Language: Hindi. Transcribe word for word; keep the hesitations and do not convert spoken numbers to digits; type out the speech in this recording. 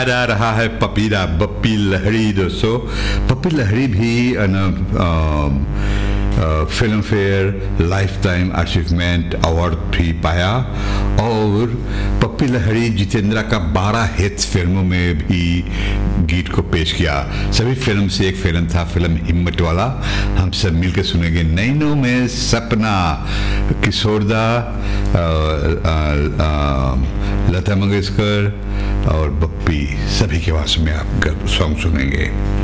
आ रहा है पपीरा बप्पी लहरी। दोस्तों, पप्पी लहरी भी film fair life time achievement award भी पाया और पप्पी लहरी जितेंद्र का बारह हिट्स फिल्मों में भी गीत को पेश किया। सभी फिल्म से एक फिल्म था, फिल्म हिम्मत वाला। हम सब मिलकर सुनेंगे नैनों में सपना, किशोरदा, लता मंगेशकर और बप्पी, सभी के आवाज में आप सॉन्ग सुनेंगे।